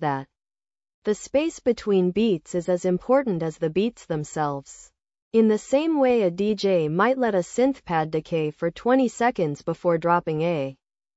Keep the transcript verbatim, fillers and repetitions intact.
that the space between beats is as important as the beats themselves. In the same way, a D J might let a synth pad decay for twenty seconds before dropping a